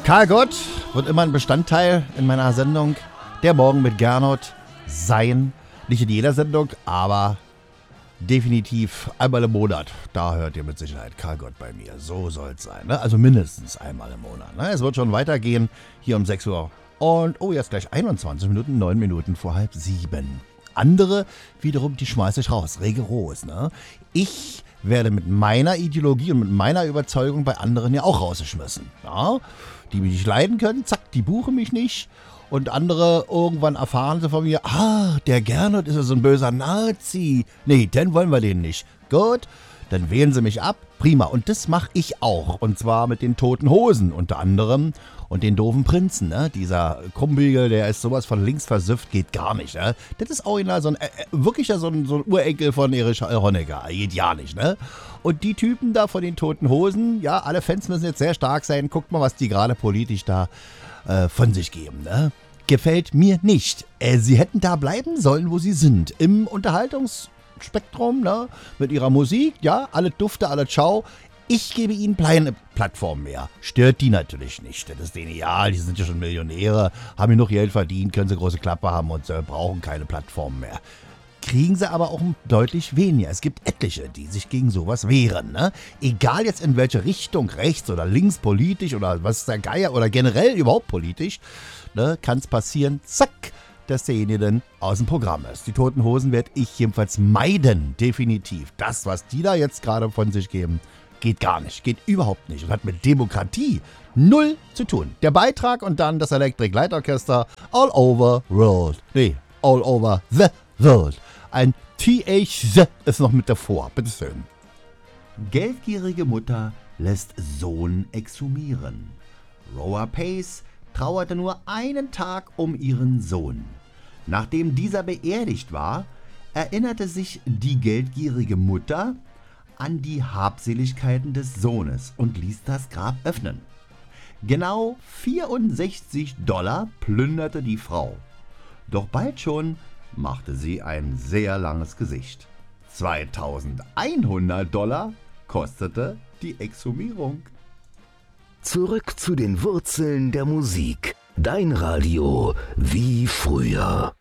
Karl Gott wird immer ein Bestandteil in meiner Sendung Der Morgen mit Gernot sein. Nicht in jeder Sendung, aber definitiv einmal im Monat. Da hört ihr mit Sicherheit Karl Gott bei mir. So soll es sein. Ne? Also mindestens einmal im Monat. Ne? Es wird schon weitergehen hier um 6 Uhr. Und jetzt gleich 21 Minuten, 9 Minuten vor 6:30. Andere wiederum, die schmeiße ich raus. Rigoros. Ne? Ich werde mit meiner Ideologie und mit meiner Überzeugung bei anderen ja auch rausgeschmissen. Ja? Die mich nicht leiden können, zack, die buchen mich nicht. Und andere irgendwann erfahren sie von mir, der Gernot ist ja so ein böser Nazi. Nee, dann wollen wir den nicht. Gut, dann wählen sie mich ab. Prima. Und das mache ich auch. Und zwar mit den Toten Hosen unter anderem. Und den doofen Prinzen, ne? Dieser Krummbiegel, der ist sowas von links versüfft, geht gar nicht, ne? Das ist original so ein, wirklich so ein Urenkel von Erich Honecker, geht ja nicht, ne? Und die Typen da von den Toten Hosen, ja, alle Fans müssen jetzt sehr stark sein. Guckt mal, was die gerade politisch da von sich geben, ne? Gefällt mir nicht. Sie hätten da bleiben sollen, wo sie sind. Im Unterhaltungsspektrum, ne? Mit ihrer Musik, ja, alle Dufte, alle Ciao. Ich gebe ihnen keine Plattform mehr. Stört die natürlich nicht. Das ist denen egal, die sind ja schon Millionäre, haben genug Geld verdient, können sie große Klappe haben und brauchen keine Plattform mehr. Kriegen sie aber auch deutlich weniger. Es gibt etliche, die sich gegen sowas wehren. Ne? Egal jetzt in welche Richtung, rechts oder links, politisch oder was ist der Geier oder generell überhaupt politisch, ne, kann es passieren, zack, dass derjenige dann aus dem Programm ist. Die Toten Hosen werde ich jedenfalls meiden, definitiv. Das, was die da jetzt gerade von sich geben, geht gar nicht, geht überhaupt nicht und hat mit Demokratie null zu tun. Der Beitrag und dann das Electric Light Orchester All Over World. Nee, All Over the World. Ein TH ist noch mit davor. Bitteschön. Geldgierige Mutter lässt Sohn exhumieren. Roa Pace trauerte nur einen Tag um ihren Sohn. Nachdem dieser beerdigt war, erinnerte sich die geldgierige Mutter an die Habseligkeiten des Sohnes und ließ das Grab öffnen. Genau $64 plünderte die Frau. Doch bald schon machte sie ein sehr langes Gesicht. $2.100 kostete die Exhumierung. Zurück zu den Wurzeln der Musik. Dein Radio wie früher.